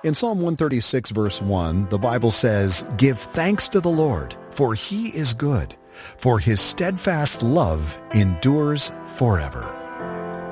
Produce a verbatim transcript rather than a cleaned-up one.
In Psalm one thirty-six, verse one, the Bible says, "Give thanks to the Lord, for he is good, for his steadfast love endures forever."